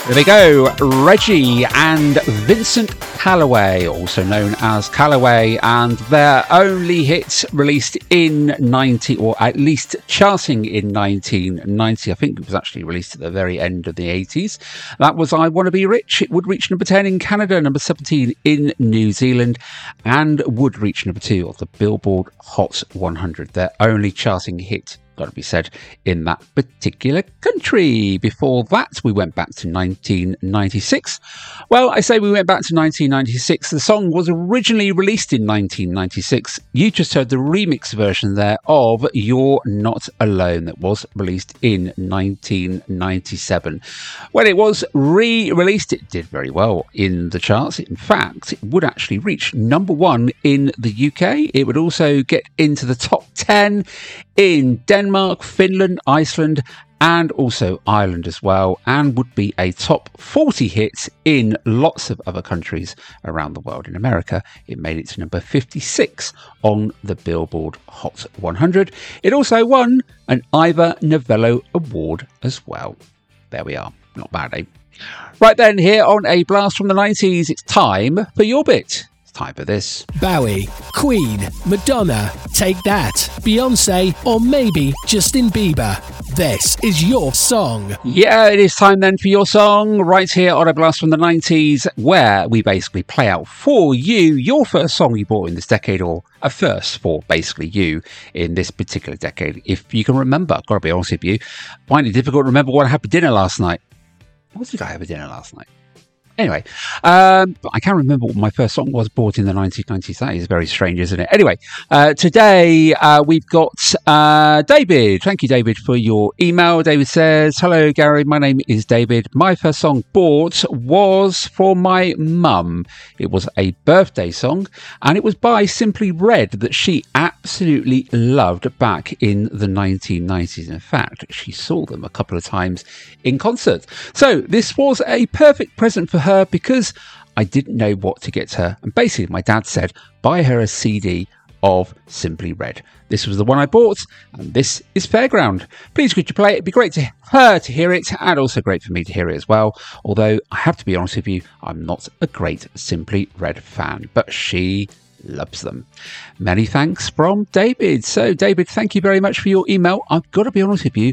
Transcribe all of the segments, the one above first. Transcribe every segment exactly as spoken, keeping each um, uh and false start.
There we go, Reggie and Vincent Callaway, also known as Callaway, and their only hit released in ninety, or at least charting in nineteen ninety. I think it was actually released at the very end of the eighties. That was I Wanna Be Rich. It would reach number ten in Canada, number seventeen in New Zealand, and would reach number two of the Billboard Hot one hundred. Their only charting hit, got to be said, in that particular country. Before that, we went back to nineteen ninety-six. Well, I say we went back to nineteen ninety-six. The song was originally released in nineteen ninety-six. You just heard the remix version there of You're Not Alone that was released in nineteen ninety-seven. When it was re-released, it did very well in the charts. In fact, it would actually reach number one in the U K. It would also get into the top ten in Denmark, Finland, Iceland, and also Ireland as well, and would be a top forty hit in lots of other countries around the world. In America, it made it to number fifty-six on the Billboard Hot one hundred. It also won an Ivor Novello Award as well. There we are. Not bad, eh? Right then, here on A Blast from the nineties, it's time for your bit. Time for this. Bowie, Queen, Madonna, Take That, Beyonce, or maybe Justin Bieber. This is your song. Yeah, it is time then for your song right here on A Blast from the nineties, where we basically play out for you your first song you bought in this decade, or a first for basically you in this particular decade. If you can remember, I've got to be honest with you, I find it difficult to remember what I had for dinner last night. What did I have for dinner last night? Anyway, um, I can't remember what my first song was bought in the nineteen nineties. That is very strange, isn't it? Anyway, uh, today uh, we've got uh, David. Thank you, David, for your email. David says, hello, Gary. My name is David. My first song bought was for my mum. It was a birthday song, and it was by Simply Red that she absolutely loved back in the nineteen nineties. In fact, she saw them a couple of times in concert. So this was a perfect present for her. her because I didn't know what to get her, and basically my dad said buy her a C D of Simply Red. This was the one I bought, and this is Fairground. Please could you play it? It'd be great to her to hear it, and also great for me to hear it as well, although I have to be honest with you, I'm not a great Simply Red fan, but she loves them. Many thanks from David. So David, thank you very much for your email. I've got to be honest with you,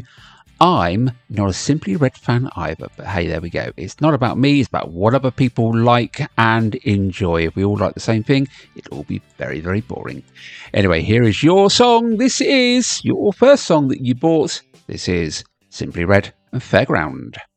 I'm not a Simply Red fan either, but hey, there we go. It's not about me, it's about what other people like and enjoy. If we all like the same thing, it'll all be very, very boring. Anyway, here is your song. This is your first song that you bought. This is Simply Red and Fairground.